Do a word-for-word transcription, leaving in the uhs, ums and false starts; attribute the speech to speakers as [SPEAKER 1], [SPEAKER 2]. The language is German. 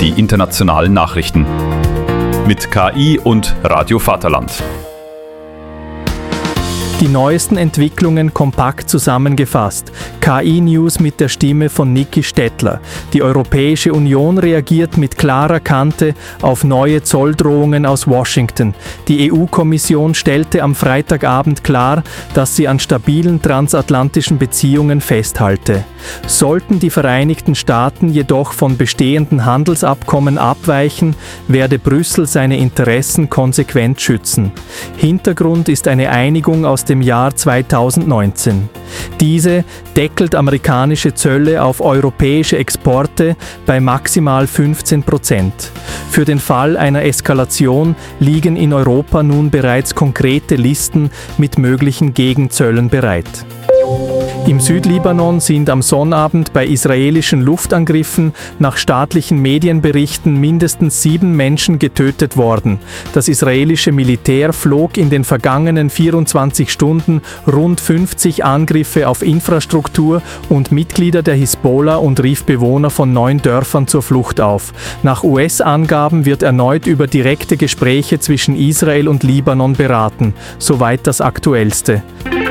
[SPEAKER 1] die internationalen Nachrichten. Mit K I und Radio Vaterland.
[SPEAKER 2] Die neuesten Entwicklungen kompakt zusammengefasst. K I-News mit der Stimme von Niki Stettler. Die Europäische Union reagiert mit klarer Kante auf neue Zolldrohungen aus Washington. Die E U-Kommission stellte am Freitagabend klar, dass sie an stabilen transatlantischen Beziehungen festhalte. Sollten die Vereinigten Staaten jedoch von bestehenden Handelsabkommen abweichen, werde Brüssel seine Interessen konsequent schützen. Hintergrund ist eine Einigung aus dem Jahr zweitausendneunzehn. Diese deckelt amerikanische Zölle auf europäische Exporte bei maximal fünfzehn Prozent. Für den Fall einer Eskalation liegen in Europa nun bereits konkrete Listen mit möglichen Gegenzöllen bereit. Im Südlibanon sind am Sonnabend bei israelischen Luftangriffen nach staatlichen Medienberichten mindestens sieben Menschen getötet worden. Das israelische Militär flog in den vergangenen vierundzwanzig Stunden rund fünfzig Angriffe auf Infrastruktur und Mitglieder der Hisbollah und rief Bewohner von neun Dörfern zur Flucht auf. Nach U S-Angaben wird erneut über direkte Gespräche zwischen Israel und Libanon beraten. Soweit das Aktuellste.